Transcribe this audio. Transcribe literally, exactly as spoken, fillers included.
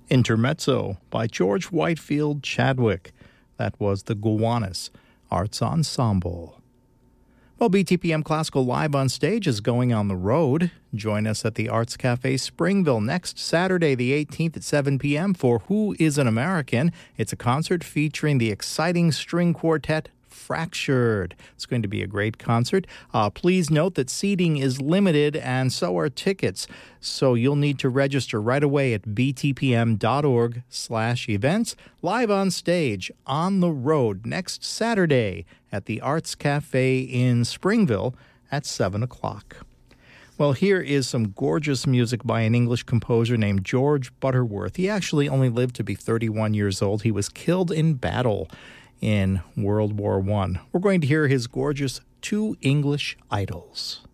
Intermezzo by George Whitefield Chadwick. That was the Gowanus Arts Ensemble. Well, B T P M Classical Live on Stage is going on the road. Join us at the Arts Cafe Springville next Saturday, the eighteenth at seven p.m. for Who is an American? It's a concert featuring the exciting string quartet Fractured. It's going to be a great concert. Uh, please note that seating is limited and so are tickets. So you'll need to register right away at btpm.org slash events. Live on stage, on the road, next Saturday at the Arts Cafe in Springville at seven o'clock. Well, here is some gorgeous music by an English composer named George Butterworth. He actually only lived to be thirty-one years old. He was killed in battle in World War One. We're going to hear his gorgeous Two English Idols.